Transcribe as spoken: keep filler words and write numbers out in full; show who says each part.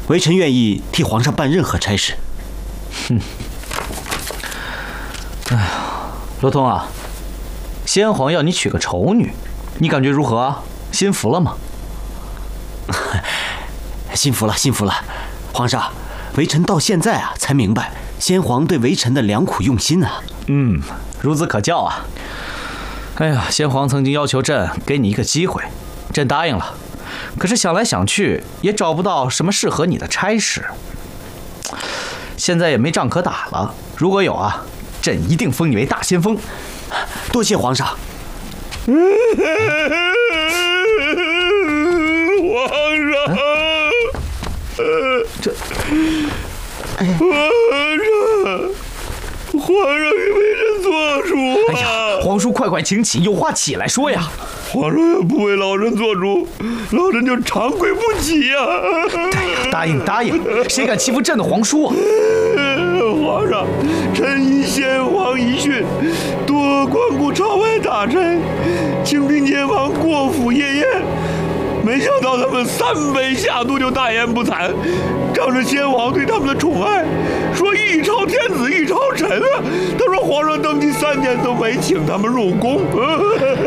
Speaker 1: 微臣愿意替皇上办任何差事。
Speaker 2: 哼，哎呀，罗通啊，先皇要你娶个丑女，你感觉如何啊？心服了吗？
Speaker 1: 心服了，心服了。皇上，微臣到现在啊才明白先皇对微臣的良苦用心啊。
Speaker 2: 嗯，孺子可教啊。哎呀，先皇曾经要求朕给你一个机会，朕答应了。可是想来想去，也找不到什么适合你的差事。现在也没仗可打了，如果有啊，朕一定封你为大先锋。
Speaker 1: 多谢皇上。
Speaker 3: 皇上，
Speaker 2: 这，
Speaker 3: 皇上，皇上给微臣做主啊！
Speaker 2: 哎呀，皇叔，快快请起，有话起来说呀。
Speaker 3: 皇上要不为老臣做主，老臣就长跪不起呀！
Speaker 2: 哎呀，答应答应，谁敢欺负朕的皇叔啊？
Speaker 3: 皇上，臣依先皇遗训，多光顾朝外大臣，请兵前往过府夜宴。没想到他们三杯下肚就大言不惭，仗着先皇对他们的宠爱，说一朝天子一朝臣啊！他说皇上登基三年都没请他们入宫。